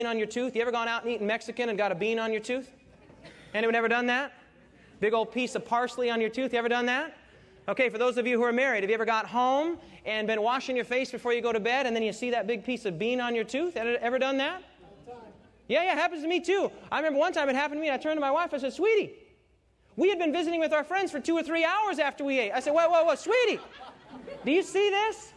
on your tooth? You ever gone out and eaten Mexican and got a bean on your tooth? Anyone ever done that? Big old piece of parsley on your tooth. You ever done that? Okay, for those of you who are married, have you ever got home and been washing your face before you go to bed and then you see that big piece of bean on your tooth? Ever done that? Yeah, it happens to me too. I remember one time it happened to me. I turned to my wife. I said, "Sweetie, we had been visiting with our friends for 2 or 3 hours after we ate." I said, whoa, sweetie, do you see this?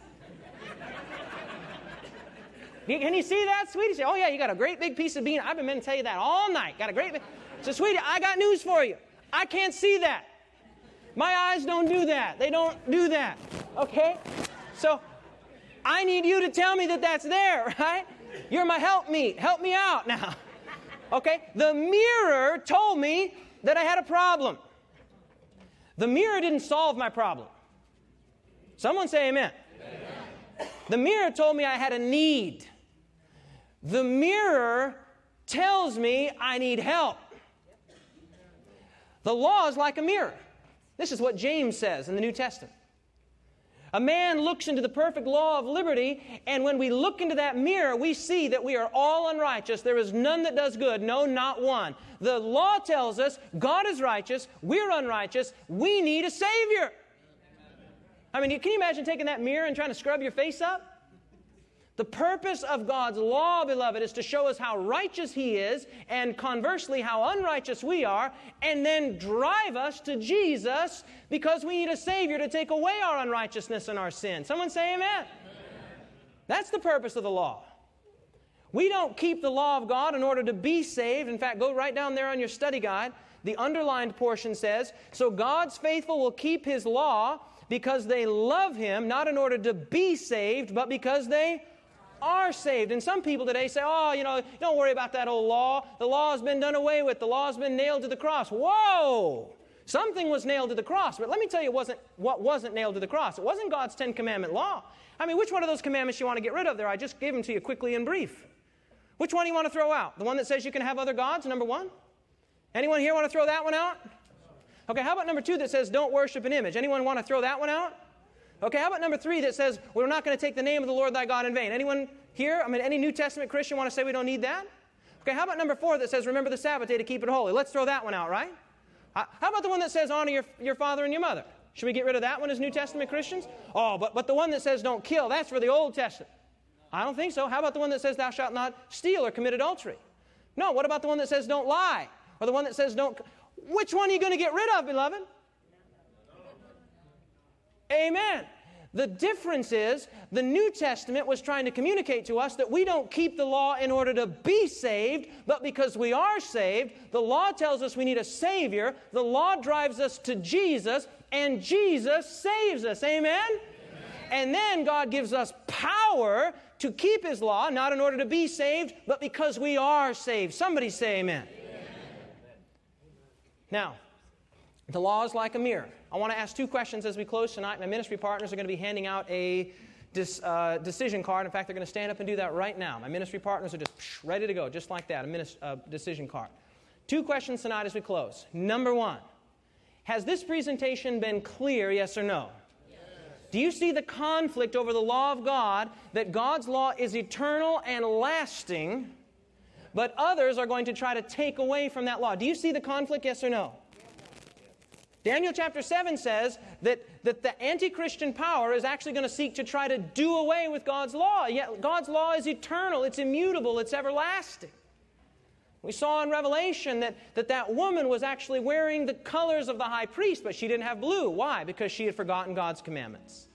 Can you see that, sweetie? She said, "Oh, yeah, you got a great big piece of bean. I've been meaning to tell you that all night. Got a great big..." I said, "Sweetie, I got news for you. I can't see that. My eyes don't do that. They don't do that." Okay? So I need you to tell me that that's there, right? You're my helpmeet. Help me out now. Okay? The mirror told me that I had a problem. The mirror didn't solve my problem. Someone say amen. Amen. The mirror told me I had a need. The mirror tells me I need help. The law is like a mirror. This is what James says in the New Testament. A man looks into the perfect law of liberty, and when we look into that mirror, we see that we are all unrighteous. There is none that does good, no, not one. The law tells us God is righteous, we're unrighteous, we need a Savior. I mean, can you imagine taking that mirror and trying to scrub your face up? The purpose of God's law, beloved, is to show us how righteous He is, and conversely, how unrighteous we are, and then drive us to Jesus because we need a Savior to take away our unrighteousness and our sin. Someone say amen. Amen. That's the purpose of the law. We don't keep the law of God in order to be saved. In fact, go right down there on your study guide. The underlined portion says, "So God's faithful will keep His law because they love Him, not in order to be saved, but because they are saved." And some people today say, "Oh, don't worry about that old law. The law has been done away with. The law has been nailed to the cross." Whoa! Something was nailed to the cross. But let me tell you what wasn't nailed to the cross. It wasn't God's 10 Commandment law. I mean, which one of those commandments you want to get rid of there? I just gave them to you quickly and brief. Which one do you want to throw out? The one that says you can have other gods, number 1? Anyone here want to throw that one out? Okay, how about number 2 that says don't worship an image? Anyone want to throw that one out? Okay, how about number 3 that says we're not going to take the name of the Lord thy God in vain? Anyone here? I mean, any New Testament Christian want to say we don't need that? Okay, how about number 4 that says remember the Sabbath day to keep it holy? Let's throw that one out, right? How about the one that says honor your father and your mother? Should we get rid of that one as New Testament Christians? Oh, but the one that says don't kill, that's for the Old Testament. I don't think so. How about the one that says thou shalt not steal or commit adultery? No, what about the one that says don't lie? Or the one that says don't... Which one are you going to get rid of, beloved? Amen. The difference is the New Testament was trying to communicate to us that we don't keep the law in order to be saved, but because we are saved. The law tells us we need a Savior. The law drives us to Jesus, and Jesus saves us. Amen? Amen. And then God gives us power to keep His law, not in order to be saved, but because we are saved. Somebody say amen. Amen. Now, the law is like a mirror. I want to ask 2 questions as we close tonight. My ministry partners are going to be handing out a decision card. In fact, they're going to stand up and do that right now. My ministry partners are just ready to go, just like that, a decision card. 2 questions tonight as we close. Number 1, has this presentation been clear, yes or no? Yes. Do you see the conflict over the law of God, that God's law is eternal and lasting, but others are going to try to take away from that law? Do you see the conflict, yes or no? Daniel chapter 7 says that the anti-Christian power is actually going to seek to try to do away with God's law. Yet God's law is eternal, it's immutable, it's everlasting. We saw in Revelation that woman was actually wearing the colors of the high priest, but she didn't have blue. Why? Because she had forgotten God's commandments.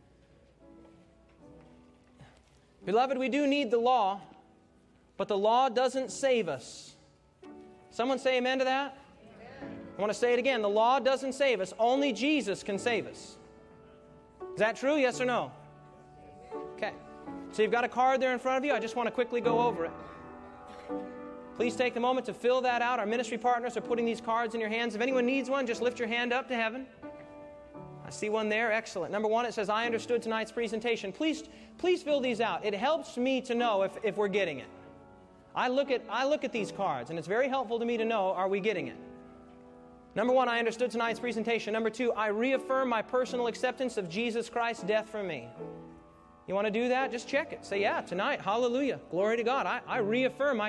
Beloved, we do need the law, but the law doesn't save us. Someone say amen to that? I want to say it again. The law doesn't save us. Only Jesus can save us. Is that true? Yes or no? Okay. So you've got a card there in front of you. I just want to quickly go over it. Please take a moment to fill that out. Our ministry partners are putting these cards in your hands. If anyone needs one, just lift your hand up to heaven. I see one there. Excellent. Number 1, it says, I understood tonight's presentation. Please fill these out. It helps me to know if we're getting it. I look at these cards, and it's very helpful to me to know, are we getting it? Number 1, I understood tonight's presentation. Number 2, I reaffirm my personal acceptance of Jesus Christ's death for me. You want to do that? Just check it. Say, yeah, tonight, hallelujah, glory to God. I reaffirm my